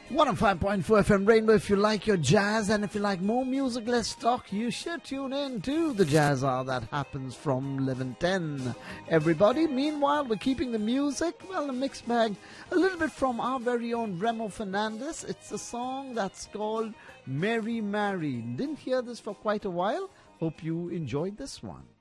105.4 FM Rainbow. If you like your jazz and if you like more music, let's talk. You should tune in to the Jazz Hour that happens from 11:10. Everybody, meanwhile, we're keeping the music, well, a mixed bag, a little bit from our very own Remo Fernandez. It's a song that's called Mary Mary. Didn't hear this for quite a while. Hope you enjoyed this one.